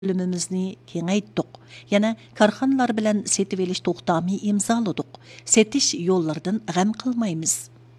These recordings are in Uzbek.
bölümimizni kengaytdik. Yana korxonalar bilan setib olish to'xtami imzoladik. Setish yo'llaridan g'am qilmaymiz.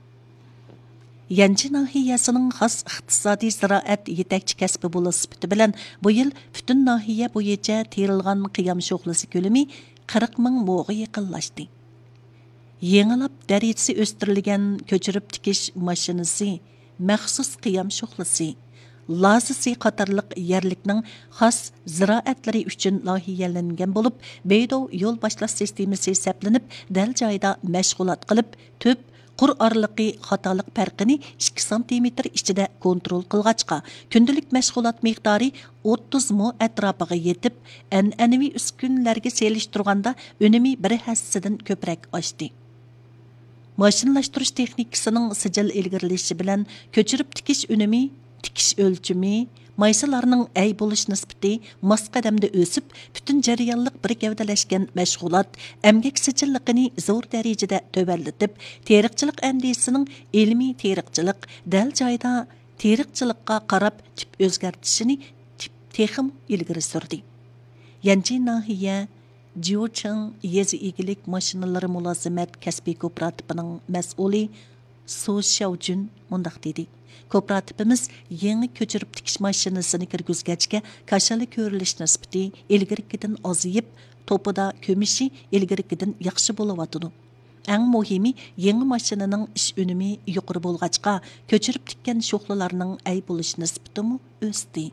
Yangi nahiyasining xos iqtisodiy ziroat yetakchi kasbi bo'lish sifati bilan bu yil butun nahiya bo'yicha terilgan qiyam sho'xlisi ko'lami 40 ming mo'ga yaqinlashdi. Yengilab darajasi o'stirilgan ko'chirib tikish mashinasi, maxsus qiyam sho'xlisi, lazisi qatorliq yerlikning xos ziroatlari uchun loyihalangan bo'lib, beydo yo'l boshlash sistemasi saplanib, dal joyda mashg'ulot qilib, to'p qur orliqi xatolik farqini 2 sm ichida kontrol qilg'achqa, kundalik mashg'ulot miqdori 30 mo atrofiga yetib, an'anaviy uskunlarga selishtirganda unumi bir hassidan ko'proq oshdi. Mashinlashtirish texnikasining sijil ilgirilishi bilan ko'chirib tikish unumi, tikish o'lchimi, maysalarning ay bo'lish nisbati mos qadamda o'sib, butun jarayonliq bir gavdalashgan mashg'ulot emgak sijilligini zo'r darajada tovanlatib, teriqchilik andisining ilmiy teriqchilik dal joyda teriqchilikqa qarab tip o'zgartishini texim ilgari surdi. Yangi nahiya Jiucheng yezi egilik mashinalari mulozimat kasbiy kooperativining mas'uli Su Xiaojun mundaq dedi. Kooperativimiz yangi ko'chirib tikish mashinasini kirgizgachga kashali ko'rilish nisbati ilgarigidan ozayib, to'pida ko'mishi ilgarigidan yaxshi bo'layotdi. Eng muhimi, yangi mashinaning ish unumi yuqori bo'lgachqa, ko'chirib tikkan sho'xlalarning ay bo'lish nisbatimi o'sdi.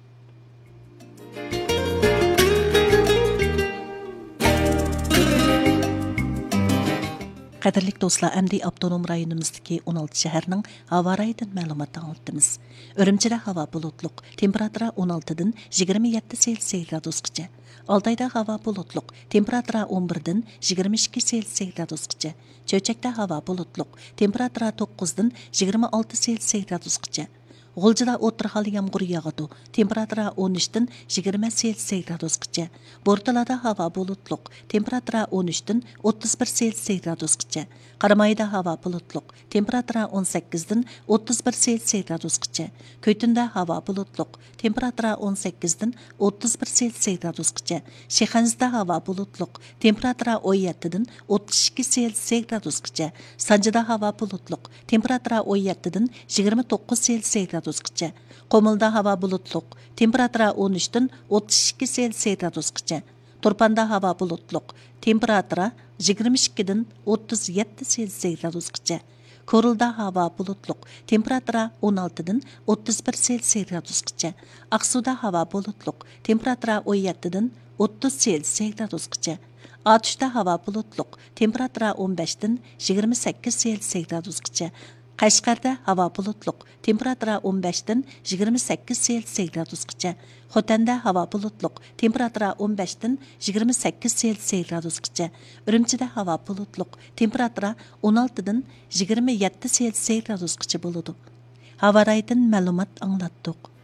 Qadirlik do'stlar, əmdi avtonom rayonimizdagi 16 shaharning havo rayidan ma'lumot anlatamiz. Urumchida havo bulutluq, temperatura 16 dan 27 Selsiy gradusgacha. Altayda havo bulutluq, temperatura 11 dan 22 Selsiy gradusgacha. Cho'chakda havo bulutluq, temperatura 9 dan 26 Selsiy gradusgacha. G'uljida o'tir hali yomg'ir yog'adi. Temperatura 13 dan 20 Selsiy gradusgacha. Bo'rtalada havo bulutluq. Temperatura 13 dan 31 Selsiy gradusgacha. Qaramayda havo bulutluq. Temperatura 18 dan 31 Selsiy gradusgacha. Ko'ytunda havo bulutluq. Temperatura 18 dan 31 Selsiy gradusgacha. Shixanzda havo bulutluq. Temperatura 17 dan 32 Selsiy gradusgacha. Sanjida havo bulutluq. Temperatura 17 dan 29 Selsiy gradusgacha. Qomilda havo bulutluq. Temperatura 13 dan 32 Selsiy gradusgacha. Turpanda havo bulutluq. Temperatura 22 dan 37 Selsiy gradusgacha. Korulda havo bulutluq. Temperatura 16 dan 31 Selsiy gradusgacha. Aqsuda havo bulutluq. Temperatura 17 dan 30 Selsiy gradusgacha. Atishda havo bulutluq. Temperatura 15 dan 28 Selsiy gradusgacha. Qashqarda havo bulutluq. Temperatura 15 dan 28 Selsiy gradusgacha. Xotanda havo bulutluq. Temperatura 15 dan 28 Selsiy gradusgacha. Urumchida havo bulutluq. Temperatura 16 dan 27 Selsiy gradusgacha bo'ladi. Havo rayidan ma'lumot anglatdik.